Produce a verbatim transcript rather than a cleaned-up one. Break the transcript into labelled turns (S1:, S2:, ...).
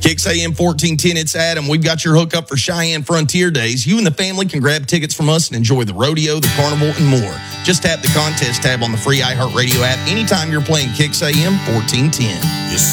S1: Kicks A M fourteen ten, it's Adam. We've got your hookup for Cheyenne Frontier Days. You and the family can grab tickets from us and enjoy the rodeo, the carnival, and more. Just tap the contest tab on the free iHeartRadio app anytime you're playing Kicks A M fourteen ten.
S2: Yes,